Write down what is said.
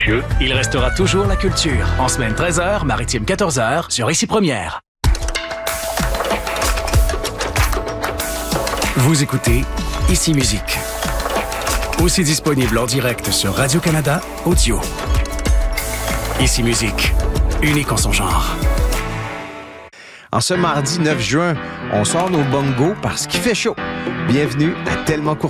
Il restera toujours la culture. En semaine 13h, maritime 14h, sur Ici Première. Vous écoutez Ici Musique. Aussi disponible en direct sur Radio-Canada Audio. Ici Musique, unique en son genre. En ce mardi 9 juin, on sort nos bongos parce qu'il fait chaud. Bienvenue à Tellement Court